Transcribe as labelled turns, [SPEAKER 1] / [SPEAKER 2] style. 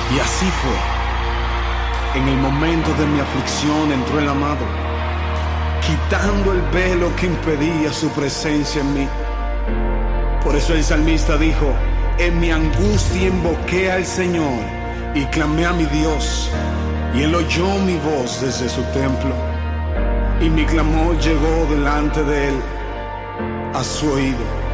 [SPEAKER 1] Y así fue. En el momento de mi aflicción entró el amado, quitando el velo que impedía su presencia en mí. Por eso el salmista dijo: en mi angustia invoqué al Señor y clamé a mi Dios, y Él oyó mi voz desde su templo, y mi clamor llegó delante de Él a su oído.